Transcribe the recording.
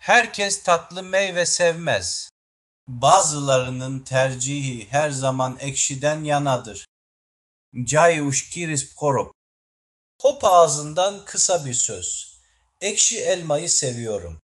Herkes tatlı meyve sevmez. Bazılarının tercihi her zaman ekşiden yanadır. Cayuşkiris Korop. Hop ağzından kısa bir söz. Ekşi elmayı seviyorum.